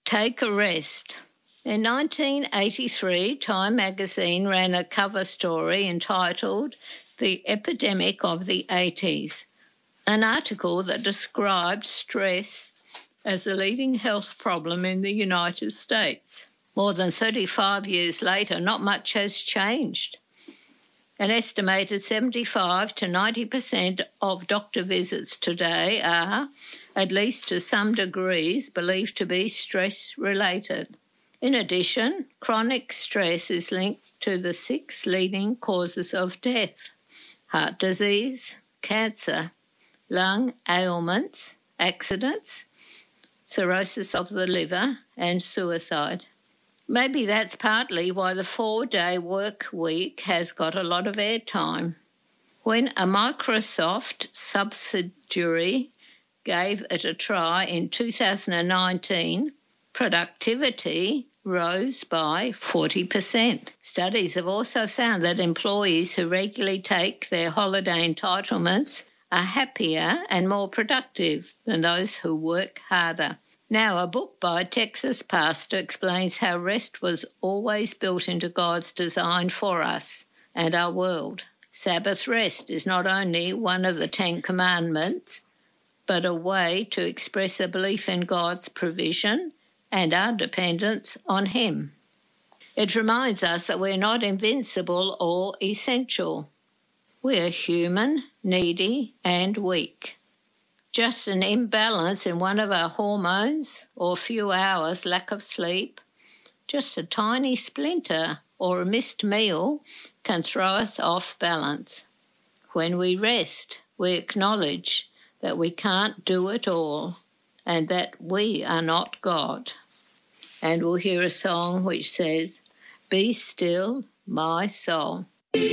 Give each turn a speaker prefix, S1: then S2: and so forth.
S1: Take a rest. In 1983, Time magazine ran a cover story entitled The Epidemic of the 80s, an article that described stress as a leading health problem in the United States. More than 35 years later, not much has changed. An estimated 75 to 90% of doctor visits today are, at least to some degrees, believed to be stress-related. In addition, chronic stress is linked to the 6 leading causes of death: heart disease, cancer, lung ailments, accidents, cirrhosis of the liver, and suicide. Maybe that's partly why the 4-day work week has got a lot of airtime. When a Microsoft subsidiary gave it a try in 2019, productivity rose by 40%. Studies have also found that employees who regularly take their holiday entitlements are happier and more productive than those who work harder. Now, a book by a Texas pastor explains how rest was always built into God's design for us and our world. Sabbath rest is not only one of the 10 Commandments, but a way to express a belief in God's provision and our dependence on Him. It reminds us that we're not invincible or essential. We're human, needy, and weak. Just an imbalance in one of our hormones or a few hours lack of sleep, just a tiny splinter or a missed meal can throw us off balance. When we rest, we acknowledge that we can't do it all and that we are not God. And we'll hear a song which says, "Be still, my soul."